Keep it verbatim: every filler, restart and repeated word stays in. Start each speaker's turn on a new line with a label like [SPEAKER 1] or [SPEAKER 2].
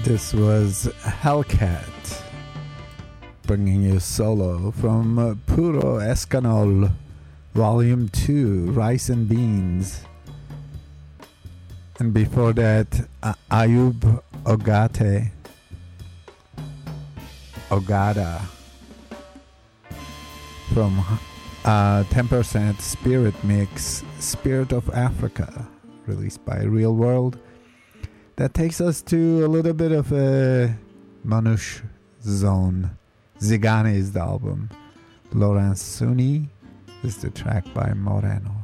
[SPEAKER 1] This was Hellcat, bringing you solo from uh, Puro Escanol, Volume two, Rice and Beans. And before that, uh, Ayub Ogate, Ogada, from uh, ten percent Spirit Mix, Spirit of Africa, released by Real World. That takes us to a little bit of a Manush zone. Zigane is the album. Lawrence Suni is the track by Moreno.